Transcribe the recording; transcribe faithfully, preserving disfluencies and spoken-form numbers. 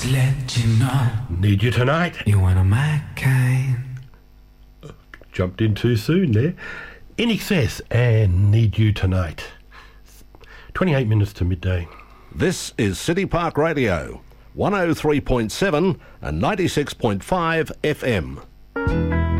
to let you know. Need You Tonight. You one of my kind. Jumped in too soon there. In Excess and Need You Tonight. twenty-eight minutes to midday. This is City Park Radio, one oh three point seven and ninety-six point five F M.